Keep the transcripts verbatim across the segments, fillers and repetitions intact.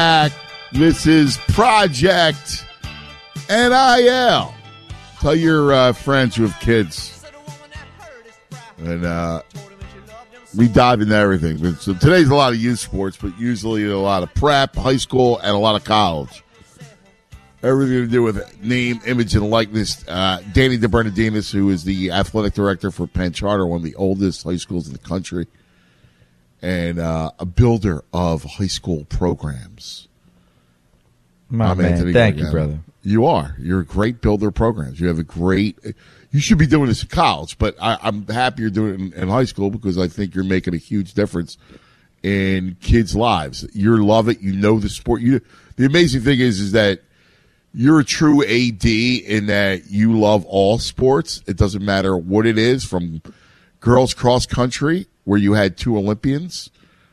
This is Project N I L. Tell your uh, friends who have kids. And uh, we dive into everything. So today's a lot of youth sports, but usually a lot of prep, high school, and a lot of college. Everything to do with name, image, and likeness. Uh, Danny DeBernardinis, who is the athletic director for Penn Charter, one of the oldest high schools in the country, and uh, a builder of high school programs. My I'm man, Anthony thank Gargano. you, brother. You are. You're a great builder of programs. You have a great – you should be doing this in college, but I, I'm happy you're doing it in, in high school because I think you're making a huge difference in kids' lives. You love it. You know the sport. You. The amazing thing is is that you're a true A D in that you love all sports. It doesn't matter what it is, from girls cross country where you had two Olympians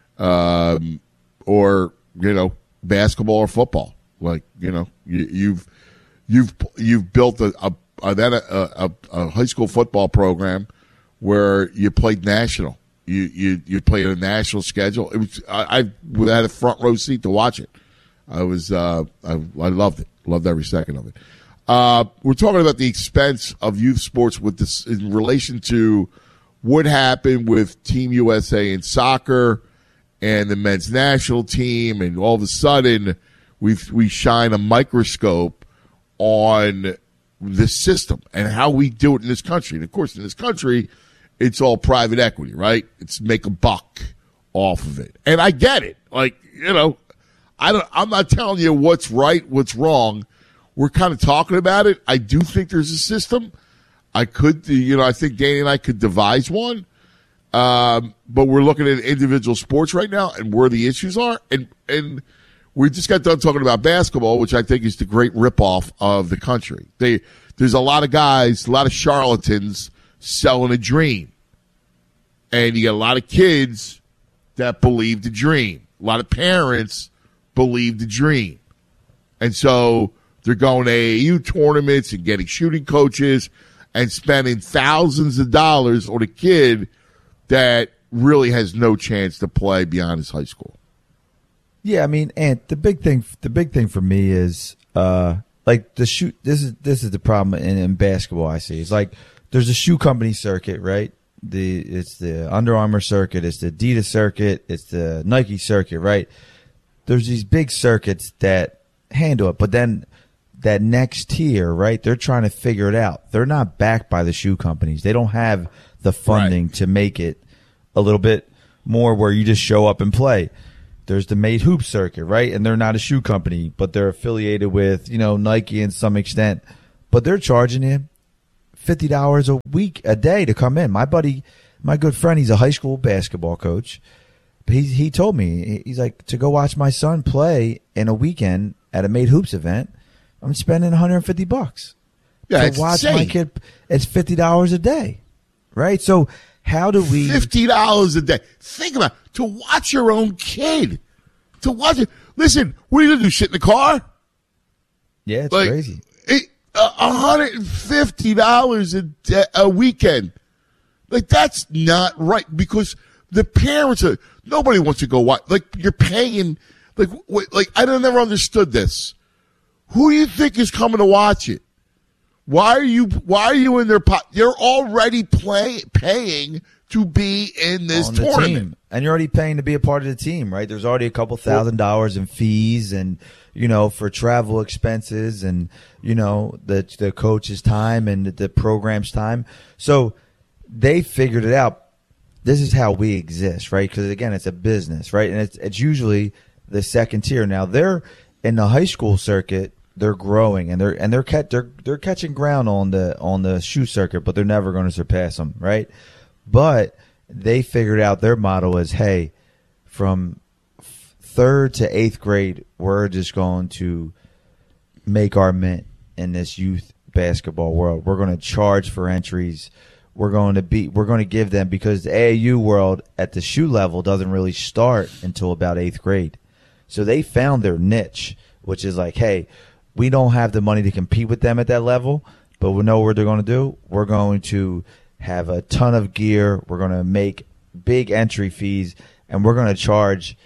um, or, you know, basketball or football. Like, you know, you, you've you've you've built a a, a a a high school football program where you played national. You you you played a national schedule. It was I, I had a front row seat to watch it. I was uh, I, I loved it. Loved every second of it. Uh, we're talking about the expense of youth sports with this in relation to what happened with Team U S A in soccer and the men's national team, and all of a sudden we we shine a microscope on the system and how we do it in this country. And of course, in this country, it's all private equity, right? It's make a buck off of it, and I get it. Like, you know, I don't. I'm not telling you what's right, what's wrong. We're kind of talking about it. I do think there's a system. I could, you know, I think Danny and I could devise one. Um, but we're looking at individual sports right now and where the issues are, and and. We just got done talking about basketball, which I think is the great ripoff of the country. They, there's a lot of guys, a lot of charlatans selling a dream. And you got a lot of kids that believe the dream. A lot of parents believe the dream. And so they're going to A A U tournaments and getting shooting coaches and spending thousands of dollars on a kid that really has no chance to play beyond his high school. Yeah, I mean, and the big thing, the big thing for me is, uh, like the shoe. This is this is the problem in, in basketball. I see. It's like there's a shoe company circuit, right? The it's the Under Armour circuit, it's the Adidas circuit, it's the Nike circuit, right? There's these big circuits that handle it, but then that next tier, right? They're trying to figure it out. They're not backed by the shoe companies. They don't have the funding right. to make it a little bit more where you just show up and play. There's the Made Hoop circuit, right? And they're not a shoe company, but they're affiliated with, you know, Nike in some extent. But they're charging you fifty dollars a week, a day to come in. My buddy, my good friend, he's a high school basketball coach. He, he told me, he's like, to go watch my son play in a weekend at a Made Hoops event, I'm spending one hundred fifty bucks. Yeah, to watch insane. my kid, it's fifty dollars a day, right? So how do we fifty dollars a day? Think about it. To watch your own kid. To watch it. Listen, what are you going to do? Sit in the car? Yeah, it's like, crazy. It, uh, one hundred fifty dollars a, day, a weekend. Like, that's not right because the parents are, nobody wants to go watch. Like, you're paying, like, wait, like I don't never understood this. Who do you think is coming to watch it? Why are you, why are you in their pot? You're already play, paying to be in this tournament. Team. And you're already paying to be a part of the team, right? There's already a couple thousand dollars in fees and, you know, for travel expenses and, you know, the the coach's time and the program's time. So they figured it out. This is how we exist, right? Because, again, it's a business, right? And it's it's usually the second tier. Now, they're in the high school circuit. They're growing and they're and they're cat, they're they're catching ground on the on the shoe circuit, but they're never going to surpass them, right? But they figured out their model is, hey, from third to eighth grade, we're just going to make our mint in this youth basketball world. We're going to charge for entries. We're going to be we're going to give them, because the A A U world at the shoe level doesn't really start until about eighth grade. So they found their niche, which is like, hey, we don't have the money to compete with them at that level, but we know what they're going to do. We're going to have a ton of gear. We're going to make big entry fees, and we're going to charge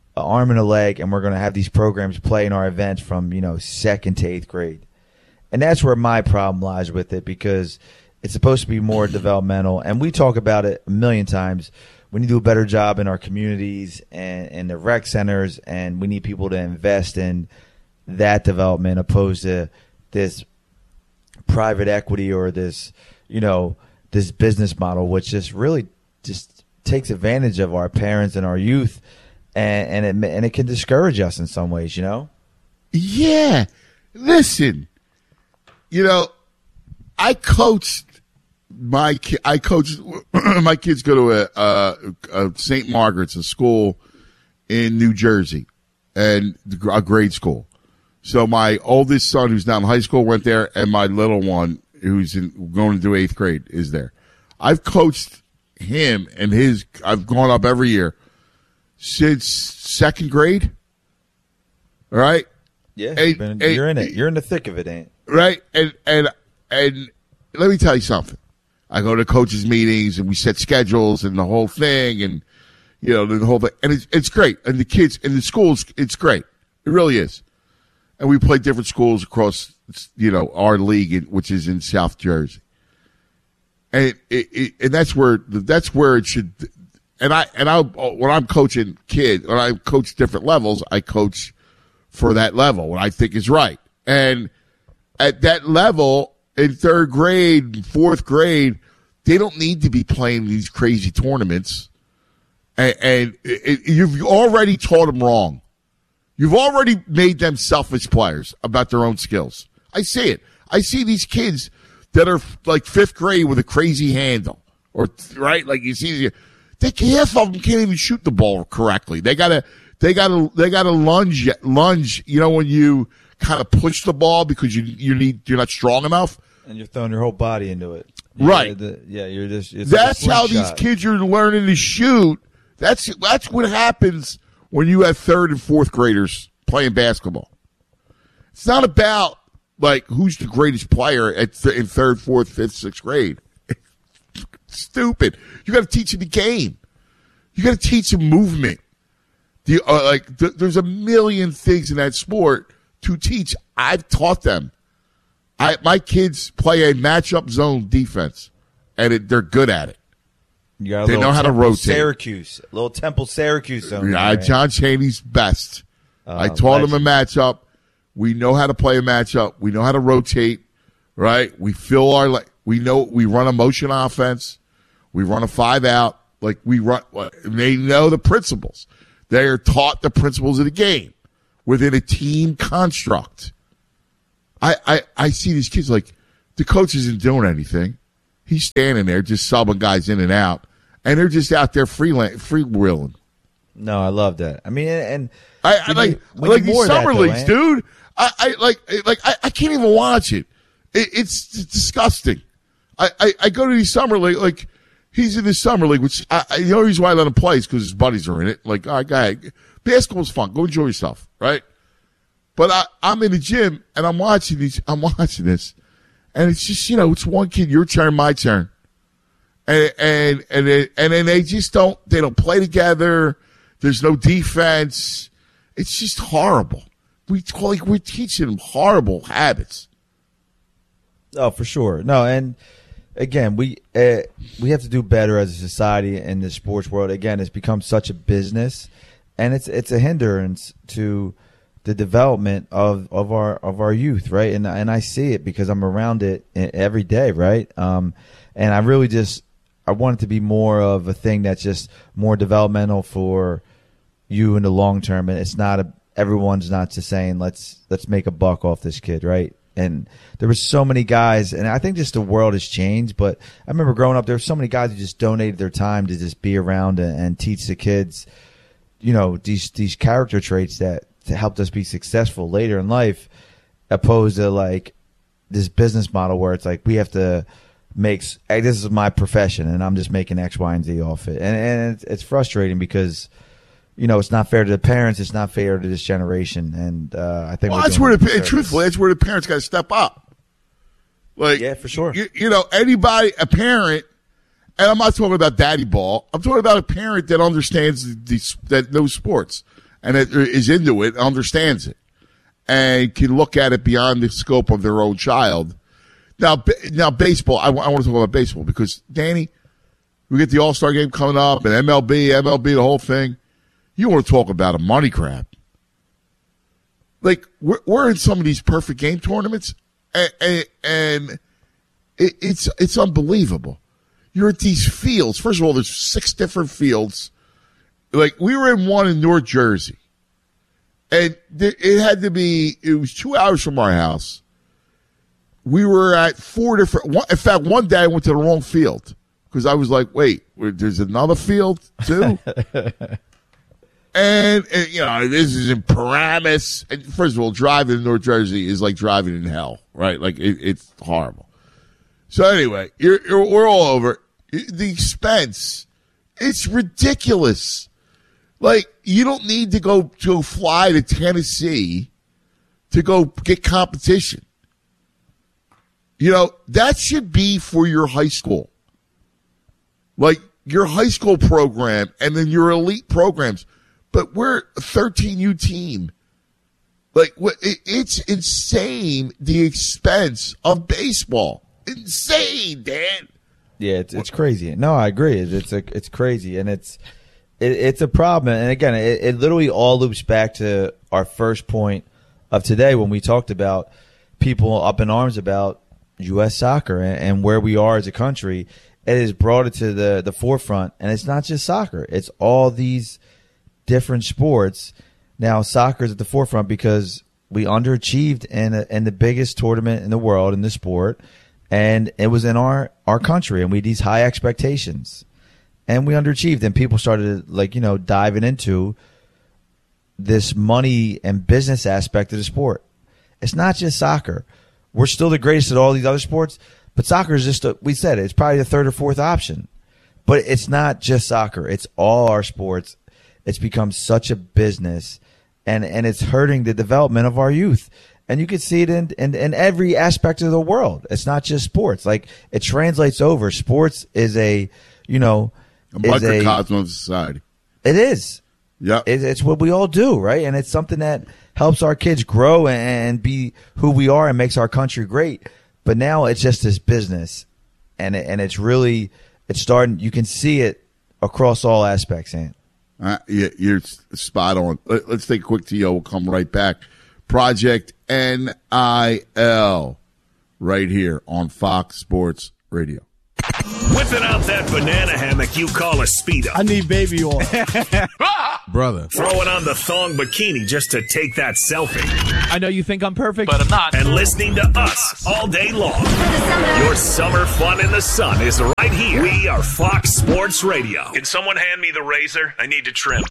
an arm and a leg, and we're going to have these programs play in our events from, you know, second to eighth grade. And that's where my problem lies with it, because it's supposed to be more developmental. And we talk about it a million times. We need to do a better job in our communities and, and the rec centers, and we need people to invest in that development opposed to this private equity or this, you know, this business model, which just really just takes advantage of our parents and our youth, and, and it and it can discourage us in some ways, you know? Yeah. Listen, you know, I coached my ki- I coached my kids go to a, a, a Saint Margaret's, a school in New Jersey, and a grade school. So my oldest son, who's now in high school, went there, and my little one, who's in, going to do eighth grade, is there. I've coached him and his. I've gone up every year since second grade. All right. Yeah, and, been, and, you're in it. You're in the thick of it, ain't? Right. And and and let me tell you something. I go to coaches' meetings and we set schedules and the whole thing, and you know the whole thing, and it's it's great. And the kids in the schools, it's great. It really is. And we play different schools across, you know, our league, which is in South Jersey. And it, it, and that's where that's where it should. And I and I when I'm coaching kids, when I coach different levels, I coach for that level, what I think is right. And at that level, in third grade, fourth grade, they don't need to be playing these crazy tournaments. And, and it, you've already taught them wrong. You've already made them selfish players about their own skills. I see it. I see these kids that are like fifth grade with a crazy handle, or right, like you see, they half of them can't even shoot the ball correctly. They gotta, they gotta, they gotta lunge, lunge. You know, when you kind of push the ball because you you need you're not strong enough, and you're throwing your whole body into it. You right? The, yeah, you're just. It's that's like how these kids are learning to shoot. That's that's what happens when you have third and fourth graders playing basketball. It's not about like who's the greatest player at th- in third, fourth, fifth, sixth grade. Stupid. You got to teach them the game. You got to teach them movement. The uh, like th- there's a million things in that sport to teach. I've taught them. I my kids play a matchup zone defense, and it, they're good at it. You got a they know how to Temple rotate. Syracuse, a little Temple Syracuse zone. Yeah, right? John Chaney's best. Uh, I taught legend. him a matchup. We know how to play a matchup. We know how to rotate, right? We fill our like we know we run a motion offense. We run a five out. Like we run. They know the principles. They are taught the principles of the game within a team construct. I I, I see these kids like the coach isn't doing anything. He's standing there just subbing guys in and out, and they're just out there free freewheeling. No, I love that. I mean, and I, I like need, like these summer that, leagues, though, dude. I, I like like I, I can't even watch it. it it's, it's disgusting. I, I, I go to these summer league like he's in this summer league, which I, I, the only reason why I let him play is because his buddies are in it. Like, all right, guy, basketball's fun. Go enjoy yourself, right? But I, I'm in the gym and I'm watching these. I'm watching this, and it's just you know it's one kid, your turn, my turn, and and and they, and then they just don't they don't play together. There's no defense. It's just horrible. We like we're teaching them horrible habits. Oh, for sure. No, and again, we uh, we have to do better as a society in the sports world. Again, it's become such a business, and it's it's a hindrance to the development of, of our of our youth, right? And and I see it because I'm around it every day, right? Um, and I really just I want it to be more of a thing that's just more developmental for you in the long term, and it's not a everyone's not just saying let's let's make a buck off this kid, right? And there were so many guys, and I think just the world has changed. But I remember growing up, there were so many guys who just donated their time to just be around and, and teach the kids, you know, these these character traits that, that helped us be successful later in life, opposed to like this business model where it's like we have to make hey, this is my profession and I'm just making X, Y, and Z off it, and and it's, it's frustrating because. You know, it's not fair to the parents. It's not fair to this generation, and uh, I think well, we're that's doing where the disservice. truthfully, that's where the parents got to step up. Like, yeah, for sure. You, you know, anybody, a parent, and I'm not talking about daddy ball. I'm talking about a parent that understands these that knows sports and it is into it, understands it, and can look at it beyond the scope of their own child. Now, now baseball, I, I want to talk about baseball because, Danny, we get the All-Star game coming up and M L B, M L B, the whole thing. You want to talk about a money grab. Like, we're, we're in some of these perfect game tournaments, and, and, and it, it's it's unbelievable. You're at these fields. First of all, there's six different fields. Like, we were in one in North Jersey, and th- it had to be, it was two hours from our house. We were at four different, one, in fact, one day I went to the wrong field because I was like, wait, there's another field too? and, and, you know, this is in Paramus. And first of all, driving in North Jersey is like driving in hell, right? Like, it, it's horrible. So anyway, you're, you're, we're all over. The expense, it's ridiculous. Like, you don't need to go to fly to Tennessee to go get competition. You know, that should be for your high school. Like, your high school program and then your elite programs. But we're a thirteen U team. Like, it's insane, the expense of baseball. Insane, Dan. Yeah, it's it's crazy. No, I agree. It's a, it's crazy, and it's it, it's a problem. And again, it, it literally all loops back to our first point of today when we talked about people up in arms about U S soccer and, and where we are as a country. It has brought it to the the forefront, and it's not just soccer; it's all these different sports. Now, soccer is at the forefront because we underachieved in a, in the biggest tournament in the world in the sport. And it was in our, our country, and we had these high expectations. And we underachieved, and people started, like, you know, diving into this money and business aspect of the sport. It's not just soccer. We're still the greatest at all these other sports, but soccer is just, a, we said it, it's probably the third or fourth option. But it's not just soccer. It's all our sports. It's become such a business, and, and it's hurting the development of our youth. And you can see it in, in, in every aspect of the world. It's not just sports. Like, it translates over. Sports is a, you know, a microcosm of society. It is. Yeah. It, it's what we all do, right? And it's something that helps our kids grow and, and be who we are and makes our country great. But now it's just this business. And it, and it's really, it's starting, you can see it across all aspects, Ant. Uh, yeah, you're spot on. Let, let's take a quick T O. We'll come right back. Project N I L right here on Fox Sports Radio. Whipping out that banana hammock you call a Speedo. I need baby oil. Brother. Throwing on the thong bikini just to take that selfie. I know you think I'm perfect, but I'm not. And listening to us all day long. Your summer fun in the sun is right here. We are Fox Sports Radio. Can someone hand me the razor? I need to trim.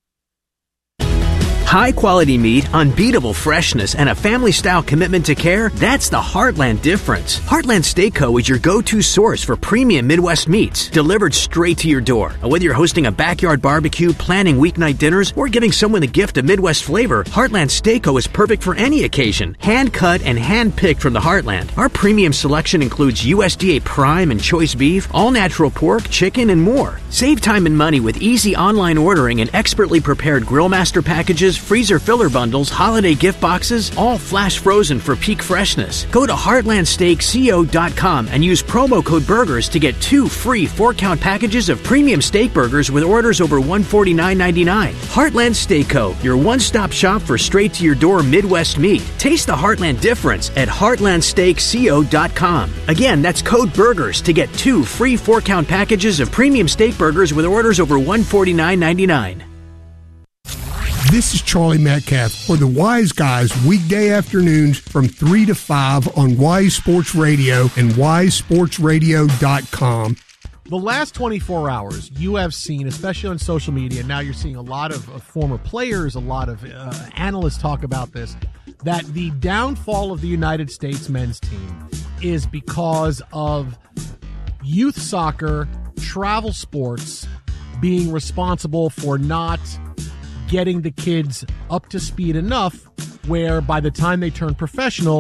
High-quality meat, unbeatable freshness, and a family-style commitment to care, that's the Heartland difference. Heartland Steak Co. is your go-to source for premium Midwest meats, delivered straight to your door. Whether you're hosting a backyard barbecue, planning weeknight dinners, or giving someone a gift of Midwest flavor, Heartland Steak Co. is perfect for any occasion. Hand-cut and hand-picked from the Heartland. Our premium selection includes U S D A Prime and Choice Beef, all-natural pork, chicken, and more. Save time and money with easy online ordering and expertly prepared Grillmaster packages, freezer filler bundles, holiday gift boxes, all flash frozen for peak freshness. Go to heartland steak co dot com and use promo code BURGERS to get two free four-count packages of premium steak burgers with orders over one hundred forty-nine ninety-nine. Heartland Steak Co., your one-stop shop for straight-to-your-door Midwest meat. Taste the Heartland difference at heartland steak co dot com. Again, that's code BURGERS to get two free four-count packages of premium steak burgers with orders over one hundred forty-nine ninety-nine. This is Charlie Metcalf for the Wise Guys weekday afternoons from three to five on Wise Sports Radio and wise sports radio dot com. The last twenty-four hours, you have seen, especially on social media, now you're seeing a lot of uh, former players, a lot of uh, analysts talk about this, that the downfall of the United States men's team is because of youth soccer, travel sports being responsible for not getting the kids up to speed enough where by the time they turn professional,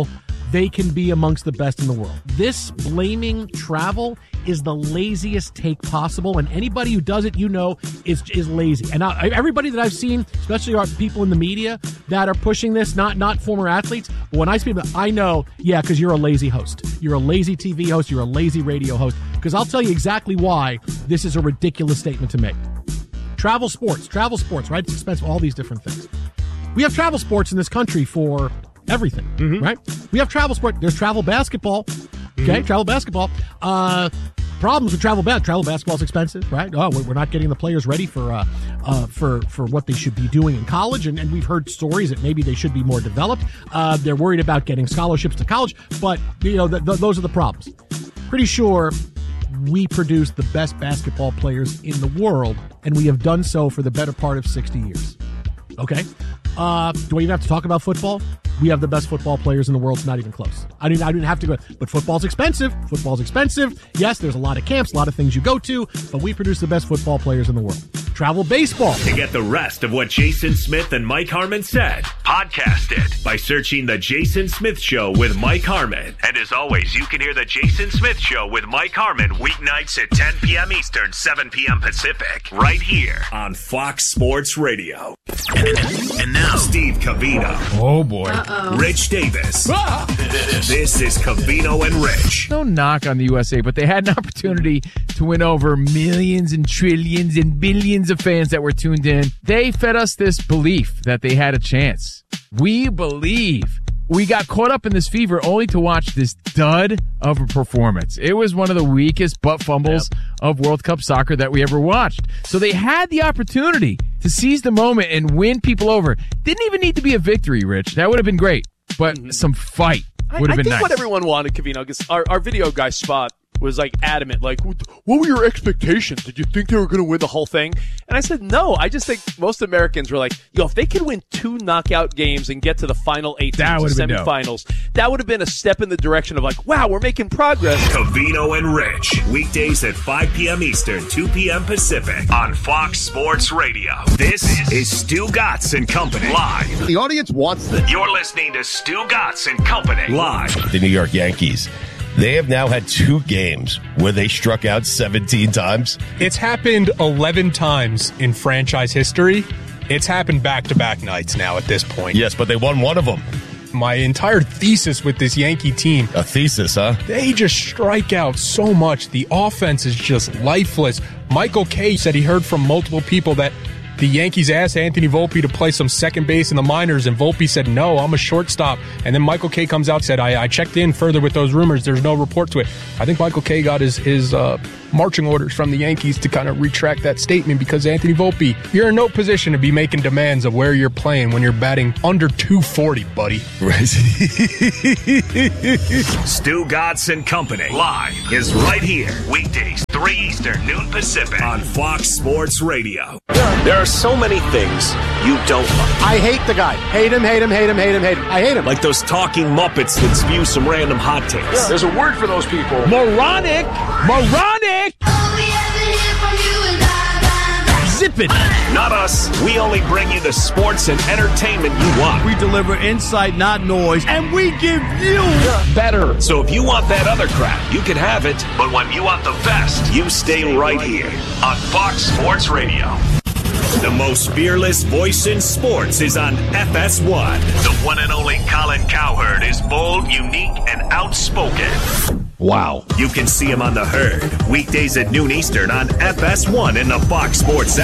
they can be amongst the best in the world. This blaming travel is the laziest take possible, and anybody who does it, you know, is is lazy. And I, everybody that I've seen, especially our people in the media that are pushing this, not not former athletes, but when I speak about, I know, yeah, because you're a lazy host. You're a lazy T V host. You're a lazy radio host. Because I'll tell you exactly why this is a ridiculous statement to make. Travel sports, travel sports, right? It's expensive, all these different things. We have travel sports in this country for everything, mm-hmm. right? We have travel sport. There's travel basketball. Okay, mm-hmm. travel basketball. Uh, problems with travel bas- travel basketball is expensive, right? Oh, we're not getting the players ready for uh, uh, for for what they should be doing in college, and, and we've heard stories that maybe they should be more developed. Uh, they're worried about getting scholarships to college, but you know th- th- those are the problems. Pretty sure we produce the best basketball players in the world, and we have done so for the better part of sixty years. Okay? Uh, do I even have to talk about football? We have the best football players in the world. It's not even close. I didn't, I didn't have to go. But football's expensive. Football's expensive. Yes, there's a lot of camps, a lot of things you go to, but we produce the best football players in the world. Travel baseball. To get the rest of what Jason Smith and Mike Harmon said, podcast it by searching The Jason Smith Show with Mike Harmon. And as always, you can hear The Jason Smith Show with Mike Harmon weeknights at ten p.m. Eastern, seven p.m. Pacific, right here on Fox Sports Radio. And, and now, Steve Covino. Oh, boy. Uh-oh. Rich Davis. Ah! This is Covino and Rich. No knock on the U S A, but they had an opportunity to win over millions and trillions and billions of fans that were tuned in. They fed us this belief that they had a chance. We believe. We got caught up in this fever only to watch this dud of a performance. It was one of the weakest butt fumbles yep. of World Cup soccer that we ever watched. So they had the opportunity to seize the moment and win people over. Didn't even need to be a victory, Rich. That would have been great. But mm-hmm. some fight would have been nice. I think what everyone wanted, Covino, because our, our video guy, Spot, was like adamant, like, what were your expectations? Did you think they were going to win the whole thing? And I said, no, I just think most Americans were like, yo, if they could win two knockout games and get to the final eight teams, the semifinals, that would have been a step in the direction of like, wow, we're making progress. Covino and Rich, weekdays at five p.m. Eastern, two p.m. Pacific on Fox Sports Radio. This is Stu Gatz and Company live. The audience wants this. You're listening to Stu Gatz and Company live. The New York Yankees. They have now had two games where they struck out seventeen times. It's happened eleven times in franchise history. It's happened back-to-back nights now at this point. Yes, but they won one of them. My entire thesis with this Yankee team. A thesis, huh? They just strike out so much. The offense is just lifeless. Michael Kay said he heard from multiple people that the Yankees asked Anthony Volpe to play some second base in the minors, and Volpe said, no, I'm a shortstop. And then Michael Kay comes out and said, I, I checked in further with those rumors. There's no report to it. I think Michael Kay got his, his uh, marching orders from the Yankees to kind of retract that statement because Anthony Volpe, you're in no position to be making demands of where you're playing when you're batting under two forty, buddy. Right. Stu Gatz and Company live is right here. Weekdays, three Eastern, noon Pacific on Fox Sports Radio. There are so many things you don't like. I hate the guy. Hate him, hate him, hate him, hate him, hate him. I hate him. Like those talking Muppets that spew some random hot takes. Yeah. There's a word for those people. Moronic! Moronic! Zip it! Not us. We only bring you the sports and entertainment you want. We deliver insight, not noise, and we give you better. So if you want that other crap, you can have it. But when you want the best, you stay right here on Fox Sports Radio. The most fearless voice in sports is on F S one. The one and only Colin Cowherd is bold, unique, and outspoken. Wow. You can see him on The Herd, weekdays at noon Eastern on F S one in the Fox Sports app.